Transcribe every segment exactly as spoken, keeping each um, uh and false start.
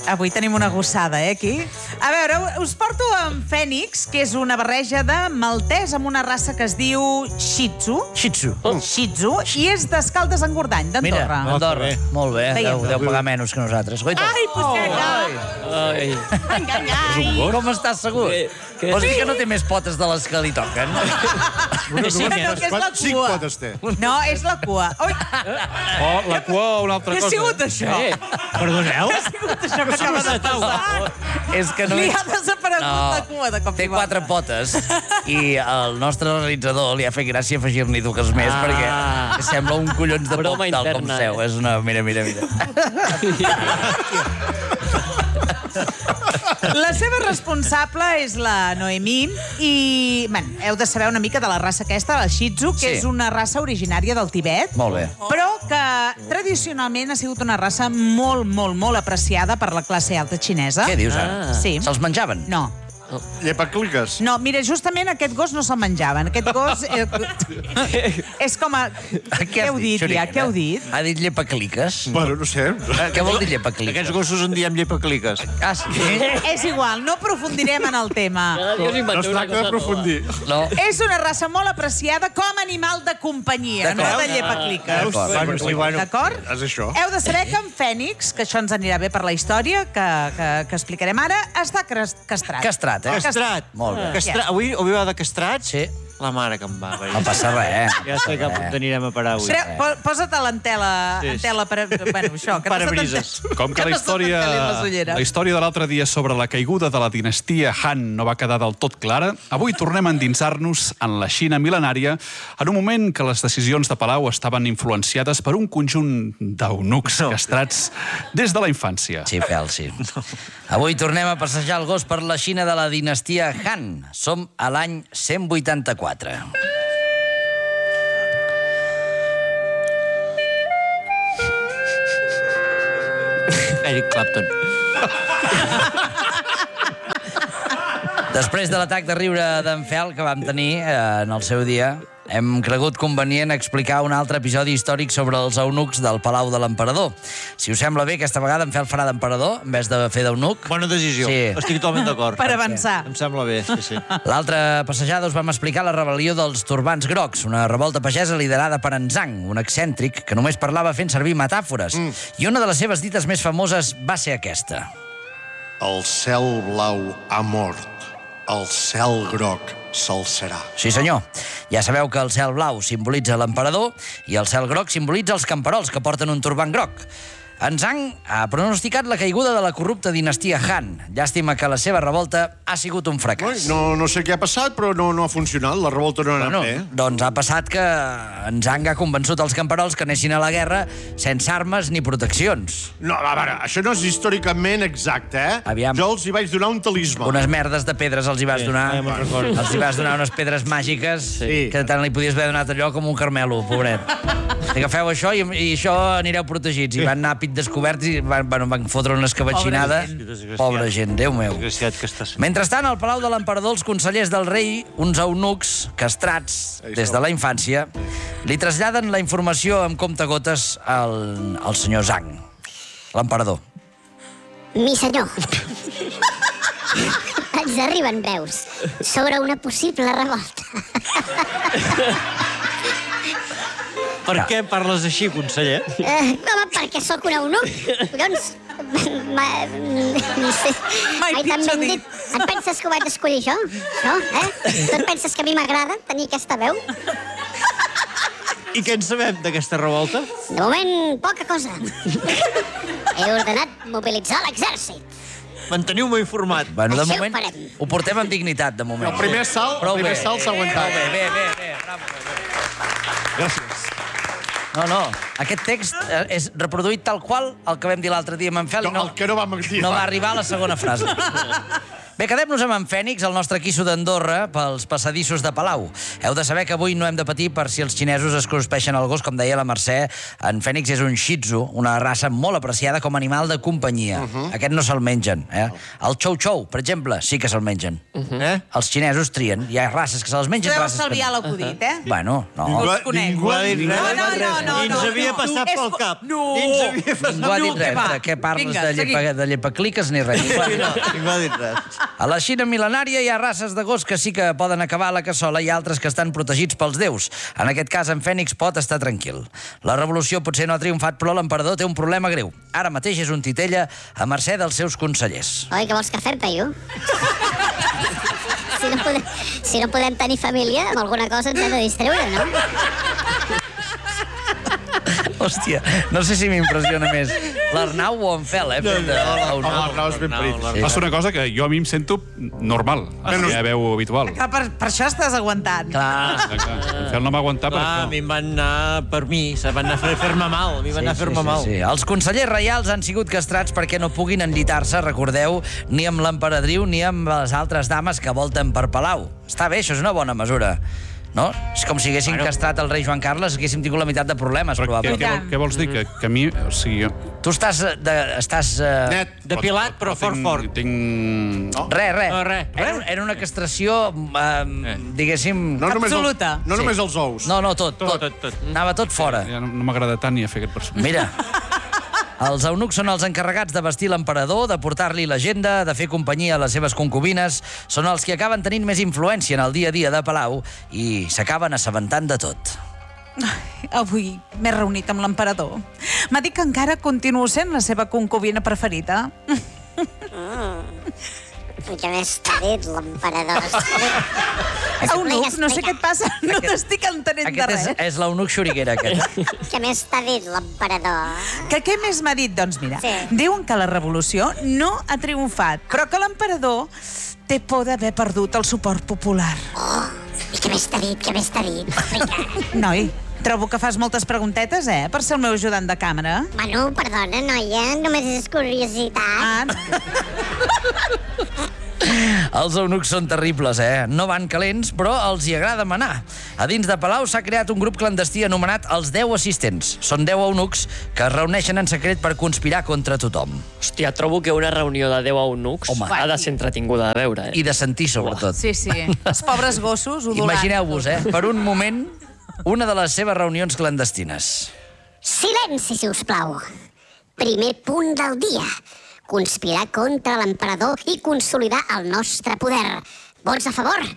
Avui tenim una gossada, eh, aquí. A veure, us porto en Fènix, que és una barreja de maltès amb una raça que es diu Shih Tzu. Shih Tzu. Shih Tzu. I és d'Escaldes Engordany, d'Andorra. Mira, Andorra. Molt bé, deu, deu pagar menys que nosaltres. Goita. Ai, posseta! Ai. Ai, ai, ai. Com estàs segur? Que... Vols dir que no té més potes de les que li toquen? Una, sí, no, que és la Cinc cua. potes té. No, és la cua. Ui, O la cua o una altra què ha cosa. sigut això? Eh, perdoneu? Què ha sigut això que acaba de passar? És que no... Li ha desaparegut la cua de cop té i volta. quatre potes i el nostre realitzador li ha fet gràcia afegir-n'hi dues més Ah. perquè sembla un collons de Broma poc tal com interna, seu. eh? És una... Mira, mira, mira. La seva responsable és la Noemí i, bé, heu de saber una mica de la raça aquesta, la Shih Tzu, que Sí. és una raça originària del Tibet. Molt bé. Però que tradicionalment ha sigut una raça molt, molt, molt apreciada per la classe alta xinesa. Què dius ara? Ah. Sí. Se'ls menjaven? No. Llepacliques. No, mira, justament aquest gos no se'l menjaven. Aquest gos... Eh, és com a... Què heu dit, ja? Què heu dit? Ha dit llepacliques? Bueno, no sé. Què vol dir llepacliques? Aquests gossos en diem llepacliques. Ah, sí? És igual, no aprofundirem en el tema. Cada dia us No inventeu es una tracta cosa d'aprofundir. No. És una raça molt apreciada com a animal de companyia, no D'acord. de llepacliques. D'acord. Bueno, sí, bueno. D'acord? És això. Heu de saber que en Fènix, que això ens anirà bé per la història, que, que, que explicarem ara, està cres- castrat. Castrat, eh? Castrat. Molt bé. Castra... Avui, avui va de castrats? Sí. La mare que em va. No passa res. Ja sé cap on anirem a parar avui. Treu, po, posa't a l'entela, Sí. en tela per... Bueno, això, que no se Parabrises. t'entén- Com que la no se història, t'entelin les ulleres. la història de l'altre dia sobre la caiguda de la dinastia Han no va quedar del tot clara, avui tornem a endinsar-nos en la Xina mil·lenària en un moment que les decisions de Palau estaven influenciades per un conjunt d'eunucs No. castrats des de la infància. Sí, Fel, sí. Avui tornem a passejar el gos per la Xina de la dinastia Han. Som a l'any cent vuitanta-quatre. Eric Clapton. Després de l'atac de riure d'en Fel que vam tenir eh, en el seu dia, hem cregut convenient explicar un altre episodi històric sobre els eunucs del Palau de l'Emperador. Si us sembla bé, aquesta vegada en Fel farà d'emperador en vez de fer d'eunuc. Bona decisió. Sí. Estic totalment d'acord. Per avançar. Em sembla bé, sí, sí. L'altra passejada us vam explicar la rebel·lió dels turbants grocs, una revolta pagesa liderada per en Zhang, un excèntric que només parlava fent servir metàfores. Mm. I una de les seves dites més famoses va ser aquesta. El cel blau ha mort. El cel groc s'alçarà. Sí, senyor. Ja sabeu que el cel blau simbolitza l'emperador i el cel groc simbolitza els camperols que porten un turbant groc. En Zhang ha pronosticat la caiguda de la corrupta dinastia Han. Llàstima que la seva revolta ha sigut un fracàs. No, no sé què ha passat, però no, no ha funcionat. La revolta no ha anat Bueno, bé. doncs ha passat que en Zhang ha convençut els camperols que anessin a la guerra sense armes ni proteccions. No, a veure, això no és històricament exacte, eh? Aviam. Jo els hi vaig donar un talismà. Unes merdes de pedres els hi vas donar. ja me'n recordo. Els hi vas donar unes pedres màgiques Sí. que tant li podies haver donat allò com un carmelo, pobret. Agafeu això i, i això anireu protegits. I van anar a pit descobert i van, van, van fotre una escabatxinada. Desgraciat. Pobra gent, Déu meu. Desgraciat que estàs... Mentrestant, al Palau de l'Emperador, els consellers del rei, uns eunucs castrats des de la infància, li traslladen la informació amb comptagotes al, al senyor Zhang, l'emperador. Mi senyor. Ens arriben veus sobre una possible revolta. Per què parles així, conseller? Eh, home, perquè sóc un eunuc. Collons, ma- no sé. Mai Ai, pitjor tan ben dit. dit. Et penses que ho vaig escollir jo? Això, eh? Tu et penses que a mi m'agrada tenir aquesta veu? I què en sabem d'aquesta revolta? De moment, poca cosa. He ordenat mobilitzar l'exèrcit. Manteniu-me informat. Bueno, de Així ho moment, farem. ho portem amb dignitat, de moment. El primer salt, Prou el primer bé. salt s'ha aguantat. Prou bé, bé, bé, bé. Bravo, bé. Gràcies. No, no, aquest text eh, és reproduït tal qual el que vam dir l'altre dia amb en Fel i No, no, el que no vam dir. no va arribar a la segona frase. Bé, Bé, quedem-nos amb en Fènix, el nostre quisso d'Andorra, pels passadissos de Palau. Heu de saber que avui no hem de patir per si els xinesos es cruspeixen el gos, com deia la Mercè. En Fènix és un shih tzu, una raça molt apreciada com a animal de companyia. Uh -huh. Aquest no se'l mengen, eh? El xou-xou, per exemple, sí que se'l mengen. Uh -huh. eh? Els xinesos trien. Hi ha races que se'ls mengen. Deus estalviar l'acudit, eh? Bueno, no. Ningú els conec. Ningú ha dit res. No, no, no, no. Ni ens havia no, passat no. pel cap. No. Ni ens havia passat Ningú ha dit res. va. De què parles? Vinga, de, llepa, de llepacliques ni res. No, ningú ha dit res. A la Xina mil·lenària hi ha races de gos que sí que poden acabar a la cassola i altres que estan protegits pels déus. En aquest cas, en Fènix pot estar tranquil. La revolució potser no ha triomfat, però l'emperador té un problema greu. Ara mateix és un titella a mercè dels seus consellers. Oi, què vols que fem, Peyu? Si no, podem, si no podem tenir família, amb alguna cosa ens hem de distreure, no? Hòstia, no sé si m'impressiona més l'Arnau o en Fel, eh? No, no, Home, l'Arnau és ben perit. Sí. Passa una cosa que jo a mi em sento normal, la meva veu habitual. Clar, per, per això estàs aguantant. Clar. En Fel no va aguantar per Clar, a mi això. em van anar per mi, se van anar a fer- fer-me mal, a mi van anar a fer-me mal. Sí. Els consellers reials han sigut castrats perquè no puguin enllitar-se, recordeu, ni amb l'emperadriu ni amb les altres dames que volten per Palau. Està bé, això és una bona mesura. No? És com si haguessin bueno. castrat el rei Joan Carles, haguéssim tingut la meitat de problemes, Però què, probablement. què, vol, què vols dir? Que, que a mi... O sigui, Tu estàs... De, estàs uh... Net. Depilat, però fort, tinc, fort. Tinc... No. Res, res. No, res. Era, era una castració, uh, diguéssim... No només, Absoluta. el, no Sí. només els ous. No, no, tot, tot. Tot, tot. Anava tot fora. Ja no, no m'agrada tant ni a fer aquest personatge. Mira, els eunucs són els encarregats de vestir l'emperador, de portar-li l'agenda, de fer companyia a les seves concubines. Són els que acaben tenint més influència en el dia a dia de Palau i s'acaben assabentant de tot. Avui m'he reunit amb l'emperador. M'ha dit que encara continuo sent la seva concubina preferida. I què més t'ha dit l'emperador? Eunuc, no sé què et passa, no t'estic entenent de Aquest és, res. és l'eunuc xuriguera, aquest. Què més t'ha dit l'emperador? Que què més m'ha dit? Doncs mira, Sí. diuen que la revolució no ha triomfat, però que l'emperador té por d'haver perdut el suport popular. Oh, i què més t'ha dit? Què més t'ha dit? Explica. Noi, trobo que fas moltes preguntetes, eh, per ser el meu ajudant de càmera. Bueno, perdona, noia, només és curiositat. Ah, Els eunucs són terribles, eh? No van calents, però els hi agrada manar. A dins de Palau s'ha creat un grup clandestí anomenat els deu assistents. Són deu eunucs que es reuneixen en secret per conspirar contra tothom. Hòstia, trobo que una reunió de deu eunucs Home. ha de ser entretinguda de veure, eh? I de sentir, sobretot. sí, sí. Els pobres gossos, udolant. Imagineu-vos, eh? Per un moment, una de les seves reunions clandestines. Silenci, si us plau. Primer punt del dia. Conspirar contra l'emperador i consolidar el nostre poder. Vots a favor? Ara!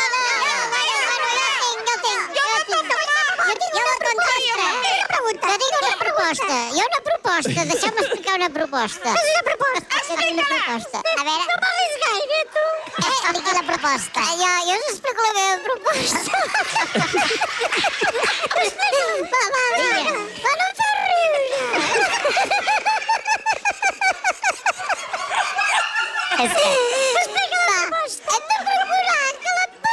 Jo tinc una proposta. Jo una proposta. Deixeu-me explicar una proposta. És una proposta. Jo tinc una proposta. A veure... No parlis gaire, tu. Eh, explica la proposta. Jo, jo us explico la meva proposta. Va, va, va. Va, no em feu riure. És que... Explica la proposta. Hem de procurar que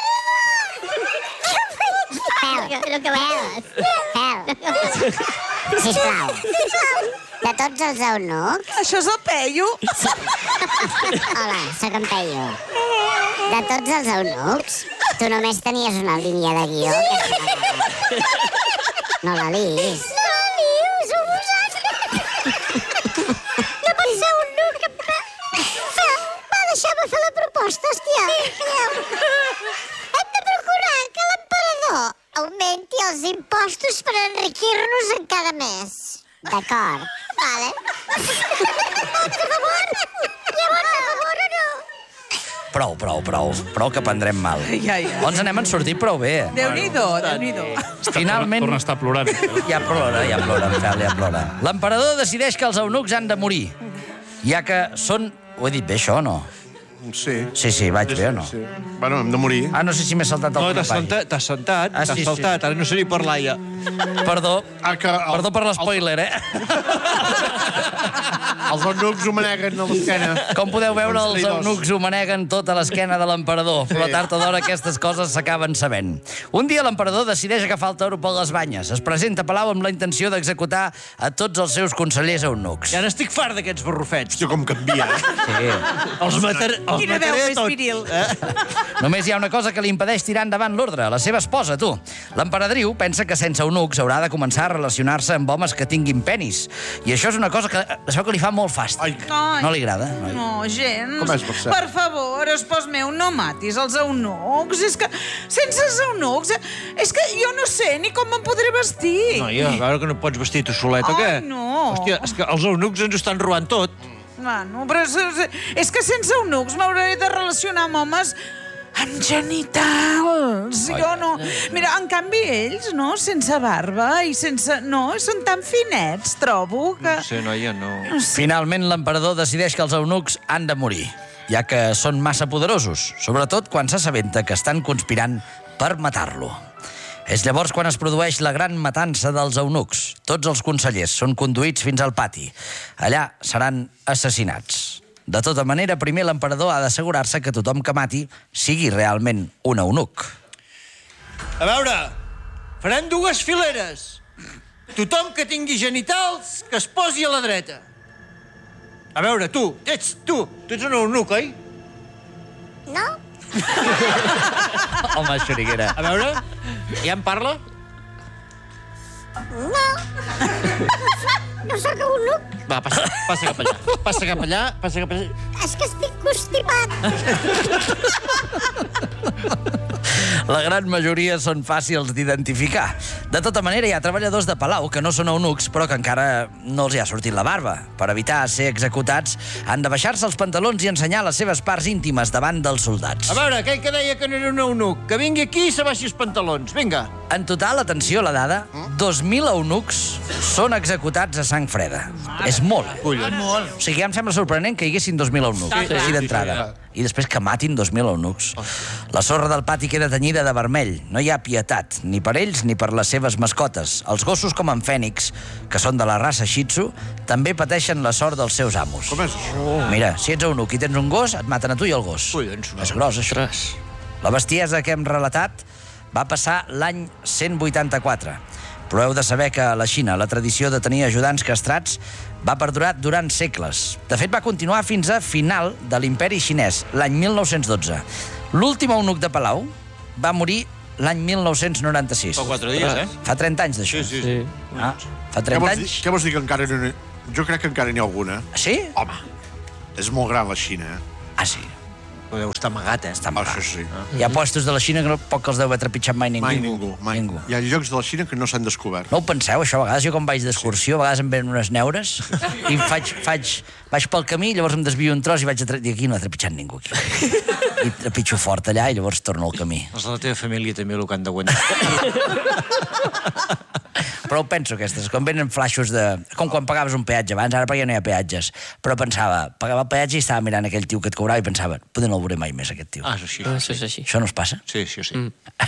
l'emperador... Fel, fel, sisplau. De tots els eunucs... Això és el Peyu? Hola, sóc en Peyu. De tots els eunucs, tu només tenies una línia de guió que és una... No la lis. No la lius, ho vosaltres. No pot ser un nuc que... Fel, va, deixar-me fer la proposta, hòstia. Sí, calleu. Hem de procurar que l'emperador augmenti els impostos per enriquir-nos encara més. D'acord. Vale. Vots a favor? Llavors, a favor o no? Prou, prou, prou. Prou que prendrem mal. Ja, ja. Doncs anem en sortit prou bé. Déu-n'hi-do, Déu-n'hi-do. Finalment... Torna a estar plorant. Ja plora, ja plora, en Fel, ja plora. L'emperador decideix que els eunucs han de morir, ja que són... Ho he dit bé, això, o no? Sí. Sí, sí, vaig bé o no? Sí. Bueno, hem de morir. Ah, no sé si m'he saltat el No, primer t'has pany. saltat, t'has saltat, Ah, sí, t'has sí, saltat. Ara no sé ni parlar, ja. Perdó. Ah, que el, Perdó per l'espoiler, eh? Els eunucs ho maneguen a l'esquena. Com podeu veure, Els els traïdors. eunucs ho maneguen tota l'esquena de l'emperador, però tard o d'hora aquestes coses s'acaben sabent. Un dia l'emperador decideix agafar el toro per les banyes. Es presenta a Palau amb la intenció d'executar a tots els seus consellers eunucs. Ja n'estic fart d'aquests barrufets. Hòstia, com canvia, eh? Sí. Els, matar, els Quina veu mataré més tots. viril. Només hi ha una cosa que li impedeix tirar endavant l'ordre, la seva esposa, tu. L'emperadriu pensa que sense eunucs haurà de començar a relacionar-se amb homes que tinguin penis. I això és una cosa que, això que li fa molt fàstic. Ai. Ai. No li agrada? No. No, gens. Com és, per cert? Per favor, espòs meu, no matis els eunucs. És que, sense els eunucs, és que jo no sé ni com em podré vestir. Noia, a veure que no pots vestir tu soleta, Ai, què? no. Hòstia, és que els eunucs ens ho estan robant tot. Bueno, però és, és que sense eunucs m'hauré de relacionar amb homes amb genitals. Ai. Jo no... Mira, en canvi ells, no?, sense barba i sense... No, són tan finets, trobo, que... No sé, noia, no... Finalment, l'emperador decideix que els eunucs han de morir, ja que són massa poderosos, sobretot quan s'assabenta que estan conspirant per matar-lo. És llavors quan es produeix la gran matança dels eunucs. Tots els consellers són conduïts fins al pati. Allà seran assassinats. De tota manera, primer l'emperador ha d'assegurar-se que tothom que mati sigui realment un eunuc. A veure, farem dues fileres. Tothom que tingui genitals, que es posi a la dreta. A veure, tu, ets tu, tu ets un eunuc, oi? No? Home, xuriguera. A veure, ja em parla? No sóc eunuc. Va, passa, passa cap allà. Passa cap allà, passa cap allà. És que estic constipat. La gran majoria són fàcils d'identificar. De tota manera, hi ha treballadors de palau que no són eunucs, però que encara no els hi ha sortit la barba. Per evitar ser executats, han de baixar-se els pantalons i ensenyar les seves parts íntimes davant dels soldats. A veure, aquell que deia que no era un eunuc, que vingui aquí i s'abaixi els pantalons. Vinga. En total, atenció a la dada, dos mil eunucs són executats a sang freda. És molt. Collons. O sigui, ja em sembla sorprenent que hi haguessin dos mil eunucs, Sí, així sí, d'entrada. I després que matin dos mil eunucs. La sorra del pati queda tenyida de vermell. No hi ha pietat, ni per ells ni per les seves mascotes. Els gossos com en Fènix, que són de la raça Shih Tzu, també pateixen la sort dels seus amos. Com és això? Mira, si ets eunuc i tens un gos, et maten a tu i el gos. Collons, no. És gros, això. Ostres. La bestiesa que hem relatat va passar l'any cent vuitanta-quatre. Però heu de saber que a la Xina la tradició de tenir ajudants castrats va perdurar durant segles. De fet, va continuar fins a final de l'imperi xinès, l'any mil nou-cents dotze. L'últim eunuc de Palau va morir l'any mil nou-cents noranta-sis. Fa quatre dies, eh? Fa trenta anys d'això. Sí, sí. Sí. Ah, fa Què trenta vols, dir, anys. què vols dir que encara no... Jo crec que encara n'hi ha alguna. Sí? Home, és molt gran la Xina, eh? Ah, sí. Podeu estar amagat, eh? Està Això amagat. sí. Hi ha puestos de la Xina que no, poc els deu haver trepitjat mai ningú. Mai ningú, mai. ningú. Hi ha llocs de la Xina que no s'han descobert. No ho penseu, això? A vegades jo quan vaig d'excursió, a vegades em venen unes neures i faig, faig, vaig pel camí, llavors em desvio un tros i vaig a tre... I aquí no ha trepitjat ningú, aquí. I trepitjo fort allà i llavors torno al camí. Els de la teva família també el que han d'aguantar. Però ho penso, aquestes, quan venen flaixos de... Com quan pagaves un peatge abans, ara perquè ja no hi ha peatges. Però pensava, pagava el peatge i estava mirant aquell tio que et cobrava i pensava, poder no el veuré mai més, aquest tio. Ah, és així. Això és així. Això no us passa? Sí, sí, sí.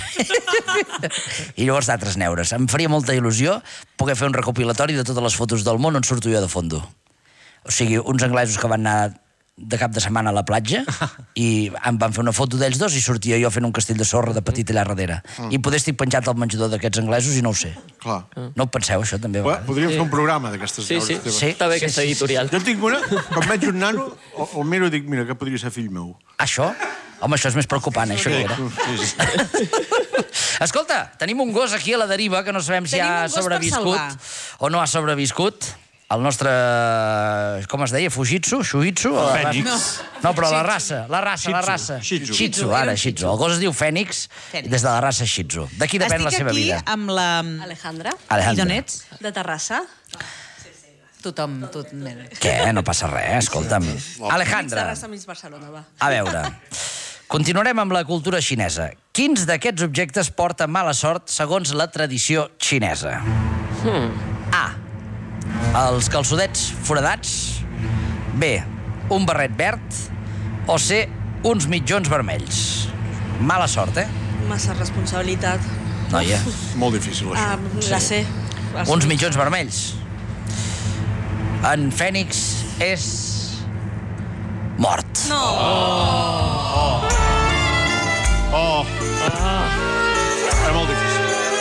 I llavors d'altres neures. Em faria molta il·lusió poder fer un recopilatori de totes les fotos del món on surto jo de fondo. O sigui, uns anglesos que van anar de cap de setmana a la platja i em van fer una foto d'ells dos i sortia jo fent un castell de sorra de petit allà darrere. I poder estic penjat al menjador d'aquests anglesos i no ho sé. Clar. No ho penseu, això, també? a Bé, vegades? podríem fer un programa d'aquestes Sí, sí, llaures teves. Sí. Està bé aquesta editorial. Jo en tinc una, quan veig un nano, el, el miro i dic, mira, que podria ser fill meu. Això? Home, això és més preocupant, eh, això que era. Sí, sí. Escolta, tenim un gos aquí a la deriva que no sabem si Tenim ha un gos per sobreviscut salvar. o no ha sobreviscut. El nostre, com es deia, Fujitsu, Shuitsu? o la Fènix. raça? No, però la raça, la raça, la raça. Shih Tzu. Shih Tzu, Era ara un Shih Tzu. El gos es diu Fènix, Fènix. des de la raça Shih Tzu. D'aquí depèn la Estic seva aquí vida. amb la... Alejandra, Alejandra. I d'on ets? de Terrassa. Tothom, tot... Què? No passa res, escolta'm. Alejandra, Terrassa mig Barcelona, va. a veure, continuarem amb la cultura xinesa. Quins d'aquests objectes porta mala sort segons la tradició xinesa? A. Els calçodets foradats. B. Un barret verd. O C. Uns mitjons vermells. Mala sort, eh? Massa responsabilitat. Noia. Molt difícil, això. Ah, la sé. Uns mitjons vermells. En Fènix és... mort. No.